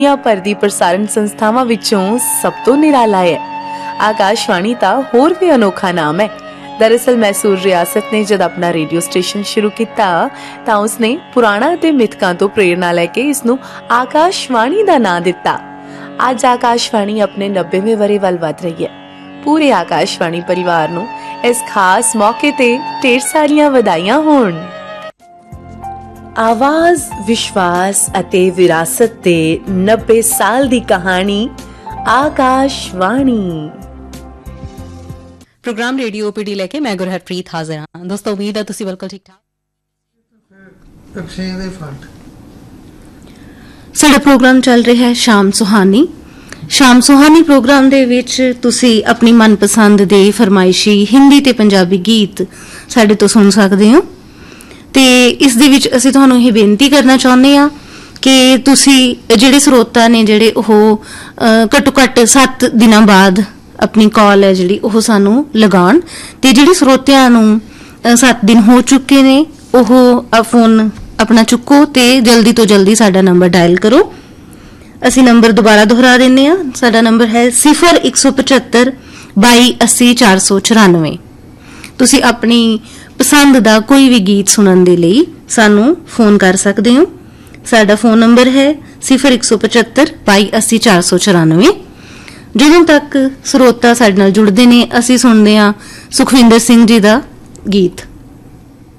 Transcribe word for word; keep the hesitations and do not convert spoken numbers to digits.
ਦੁਨੀਆ ਭਰ ਦੀ ਪ੍ਰਸਾਰਣ ਸੰਸਥਾਵਾਂ ਵਿੱਚੋਂ ਸਭ ਤੋਂ ਨਿਰਾਲਾ ਹੈ। ਆਕਾਸ਼ਵਾਣੀ ਦਾ ਹੋਰ ਵੀ ਅਨੋਖਾ ਨਾਮ ਹੈ। दरअसल मैसूर रियासत ने जब अपना रेडियो स्टेशन शुरू किया तो उसने पुराणा ते मिथकां तो प्रेरणा लैके इसनूं आकाशवाणी दा नाम दिता। अज आकाशवाणी अपने नब्बेवें वरे वल वध रही है। पूरे आकाशवाणी परिवार नूं इस खास मौके ते ढेर सारियां वधाइयां होण। आवाज, विश्वास अते विरासत दे नब्बे साल दी कहानी आकाशवाणी। प्रोग्राम रेडियो ओपीडी लेके मैं गुरहरप्रीत हाजिर हाँ। दोस्तों उम्मीद है तुसी बिल्कुल ठीक ठाक। साडा प्रोग्राम चल रहा है शाम सुहानी। शाम सुहानी प्रोग्राम दे विच तुसी अपनी मनपसंद दे फरमाइशी हिंदी ते पंजाबी गीत साडे तो सुन सकदे हो। ते इस दे विच असीं तुहानूं ये बेनती करना चाहुंदे आ कि तुसी जिहड़े स्रोता ने जिहड़े ओह घट्टो घट्ट सत्त दिनां बाद अपनी कॉल है जिहड़ी ओह सानू लगाउण ते जिहड़े स्रोतियां नूं सत्त दिन हो चुके ने ओह फोन अपना चुको ते जल्दी तो जल्दी साडा नंबर डायल करो। असीं नंबर दोबारा दोहरा दिंदे आ। साडा नंबर है सिफर एक सौ पचहत्तर बाई अस्सी चार सौ चौरानवे। तुसीं अपनी पसंद दा कोई भी गीत सुनन दे लई सानू फोन कर सकदे हो। साडा फोन नंबर है सिफर एक सौ पचहत्तर बाई अस्सी चार सौ चौरानवे। ਜਦੋਂ तक ਸਰੋਤਾ ਸਾਡੇ ਨਾਲ ਜੁੜਦੇ ਨੇ ਅਸੀਂ ਸੁਣਦੇ ਹਾਂ ਸੁਖਵਿੰਦਰ ਸਿੰਘ ਜੀ ਦਾ ਗੀਤ।